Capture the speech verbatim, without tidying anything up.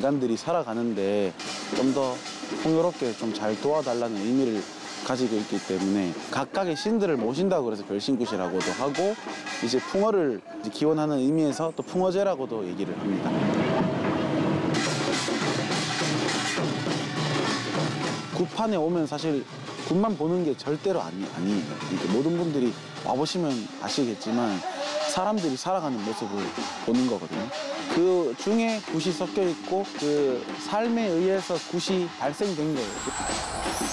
인간들이 살아가는데 좀 더 풍요롭게 좀 잘 도와달라는 의미를 가지고 있기 때문에 각각의 신들을 모신다고 그래서 별신굿이라고도 하고 이제 풍어를 이제 기원하는 의미에서 또 풍어제라고도 얘기를 합니다. 굿판에 오면 사실 굿만 보는 게 절대로 아니, 아니에요. 그러니까 모든 분들이 와보시면 아시겠지만 사람들이 살아가는 모습을 보는 거거든요. 그 중에 굿이 섞여 있고 그 삶에 의해서 굿이 발생된 거예요.